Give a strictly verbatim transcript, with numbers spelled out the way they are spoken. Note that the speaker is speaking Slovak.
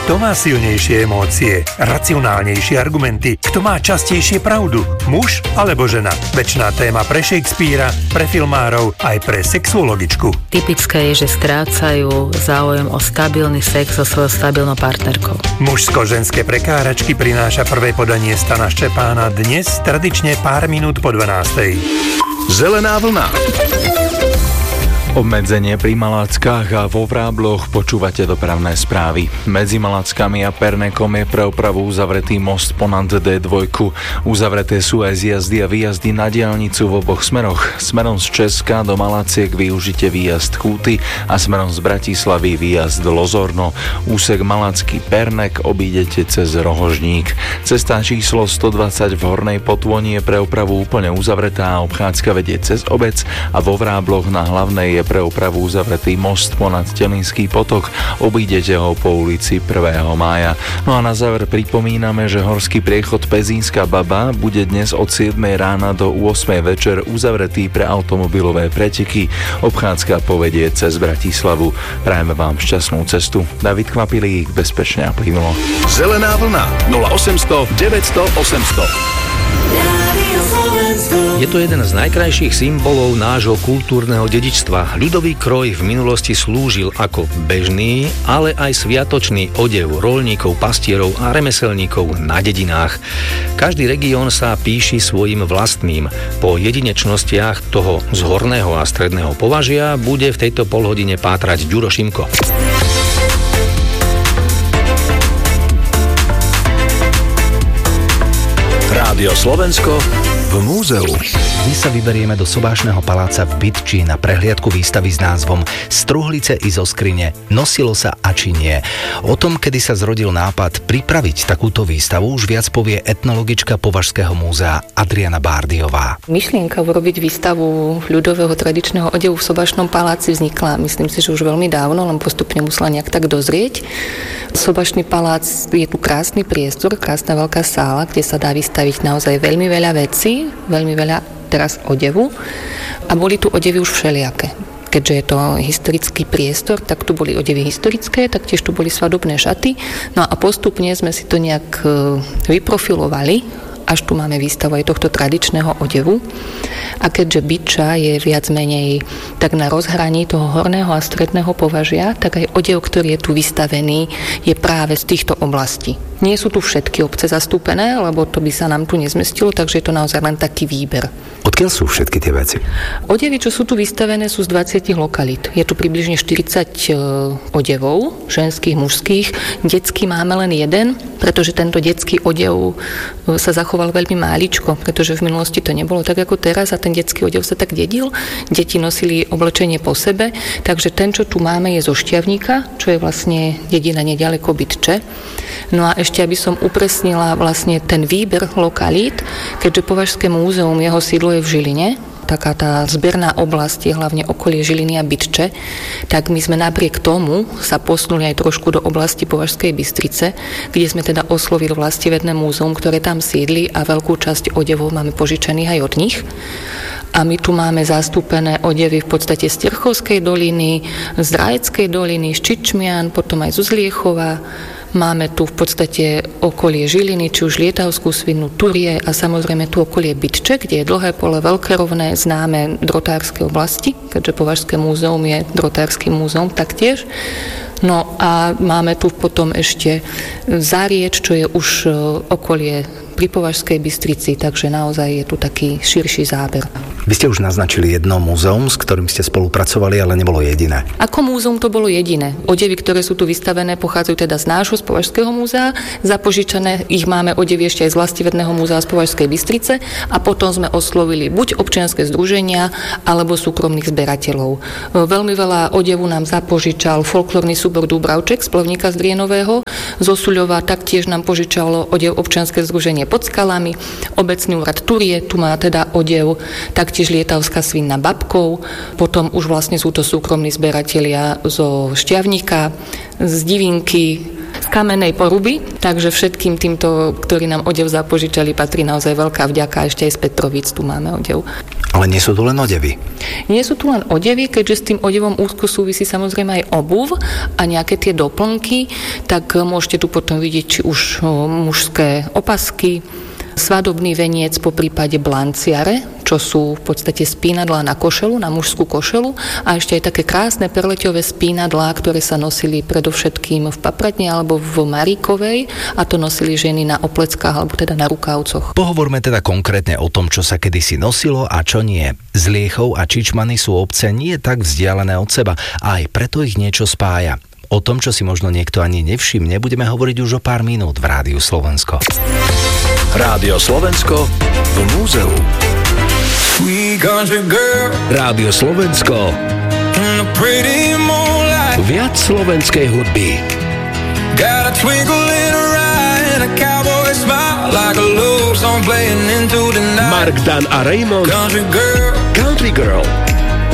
Kto má silnejšie emócie, racionálnejšie argumenty? Kto má častejšie pravdu? Muž alebo žena? Večná téma pre Shakespearea, pre filmárov, aj pre sexuologičku. Typické je, že strácajú záujem o stabilný sex so svojou stabilnou partnerkou. Mužsko-ženské prekáračky prináša prvé podanie Stana Štepána dnes tradične pár minút po dvanástej. Zelená vlna. Obmedzenie pri Malackách a vo Vrábloch. Počúvate dopravné správy. Medzi Malackami a Pernekom je pre opravu uzavretý most ponad dé dva. Uzavreté sú aj zjazdy a výjazdy na diaľnicu v oboch smeroch. Smerom z Česka do Malaciek využite výjazd Chúty a smerom z Bratislavy výjazd Lozorno. Úsek Malacký Pernek obídete cez Rohožník. Cesta číslo stodvadsať v Hornej Potvoni je pre opravu úplne uzavretá a obchádzka vedie cez obec a vo Vrábloch na Hlavnej je pre opravu uzavretý most ponad Telinský potok. Obídete ho po ulici prvého mája. No a na záver pripomíname, že horský priechod Pezínska Baba bude dnes od siedmej rána do ôsmej večer uzavretý pre automobilové preteky. Obchádzka povedie cez Bratislavu. Prajeme vám šťastnú cestu. David Kvapilík, bezpečne a plynulo. Zelená vlna nula osemsto deväťsto osemsto. Je to jeden z najkrajších symbolov nášho kultúrneho dedičstva. Ľudový kroj v minulosti slúžil ako bežný, ale aj sviatočný odev roľníkov, pastierov a remeselníkov na dedinách. Každý región sa píši svojim vlastným. Po jedinečnostiach toho z horného a stredného považia bude v tejto polhodine pátrať Ďuro Šimko. Rádio Slovensko v múzeu. Dnes sa vyberieme do Sobášneho paláca v Bytči na prehliadku výstavy s názvom Struhlice i zo skrine. Nosilo sa a či nie. O tom, kedy sa zrodil nápad pripraviť takúto výstavu, už viac povie etnologička Považského múzea Adriana Bárdiová. Myšlienka urobiť výstavu ľudového tradičného odevu v Sobášnom paláci vznikla, myslím si, že už veľmi dávno, len postupne musela nejak tak dozrieť. Sobašný palác je tu krásny priestor, krásna veľká sála, kde sa dá vystaviť naozaj veľmi veľa vecí, veľmi veľa teraz odevu a boli tu odevy už všelijaké. Keďže je to historický priestor, tak tu boli odevy historické, taktiež tu boli svadobné šaty. No a postupne sme si to nejak vyprofilovali, až tu máme výstavu aj tohto tradičného odevu. A keďže Bytča je viac menej tak na rozhraní toho horného a stredného považia, tak aj odev, ktorý je tu vystavený, je práve z týchto oblastí. Nie sú tu všetky obce zastúpené, lebo to by sa nám tu nezmestilo, takže je to naozaj len taký výber. Odkiaľ sú všetky tie veci? Odevy, čo sú tu vystavené, sú z dvadsať lokalít. Je tu približne štyridsať odevov, ženských, mužských. Detský máme len jeden, pretože tento detský odev sa zachoval veľmi máličko, pretože v minulosti to nebolo tak ako teraz a ten detský odev sa tak dedil. Deti nosili oblečenie po sebe, takže ten, čo tu máme, je zo Šťavníka, čo je vlastne dedina nedaleko Bytče. No a ešte, aby som upresnila vlastne ten výber lokalít, keďže Považské múzeum, jeho sídlo je v Žiline, taká tá zberná oblasť je hlavne okolie Žiliny a Bytče, tak my sme napriek tomu sa posunuli aj trošku do oblasti Považskej Bystrice, kde sme teda oslovili Vlastivedné múzeum, ktoré tam sídli a veľkú časť odevov máme požičených aj od nich. A my tu máme zastúpené odevy v podstate z Terchovskej doliny, z Rajeckej doliny, z Čičmian, potom aj z Uzliechova. Máme tu v podstate okolie Žiliny, či už Lietavskú svinu, Turie a samozrejme tu okolie Bytče, kde je dlhé pole, veľké rovné, známe drotárske oblasti, keďže Považské múzeum je drotárskym múzeum taktiež. No a máme tu potom ešte Zárieč, čo je už okolie pri Považskej Bystrici, takže naozaj je tu taký širší záber. Vy ste už naznačili jedno múzeum, s ktorým ste spolupracovali, ale nebolo jediné. Ako múzeum to bolo jediné. Odevy, ktoré sú tu vystavené, pochádzajú teda z nášho, z Považského múzea. Zapožičané ich máme odevy ešte aj z Vlastivedného múzea z Považskej Bystrice a potom sme oslovili buď občianske združenia, alebo súkromných zberateľov. Veľmi veľa odevu nám zapožičal folklórny súbor Dúbravček z Plovníka z Drienového. Z Osuľova taktiež nám požičalo odev občianske združenie Pod skalami, obecný úrad Turie, tu má teda odev, taktiež Lietavská svinná Babkov, potom už vlastne sú to súkromní zberatelia zo Šťavníka, z Divinky, z kamennej poruby, takže všetkým týmto, ktorí nám odev zapožičali, patrí naozaj veľká vďaka. Ešte aj z Petrovíc tu máme odev. Ale nie sú tu len odevy. Nie sú tu len odevy, keďže s tým odevom úzko súvisí samozrejme aj obuv a nejaké tie doplnky, tak môžete tu potom vidieť či už mužské opasky, svadobný veniec, po prípade blanciare, čo sú v podstate spínadlá na košelu, na mužskú košelu a ešte aj také krásne perleťové spínadlá, ktoré sa nosili predovšetkým v papratne alebo v Maríkovej a to nosili ženy na opleckách alebo teda na rukávcoch. Pohovorme teda konkrétne o tom, čo sa kedysi nosilo a čo nie. Z Liechov a Čičmany sú obce nie tak vzdialené od seba a aj preto ich niečo spája. O tom, čo si možno niekto ani nevšimne, budeme hovoriť už o pár minút v Rádiu Slovensko. Rádio Slovensko v múzeu. Rádio Slovensko. Viac slovenskej hudby. Mark Dan a Raymond. Country Girl.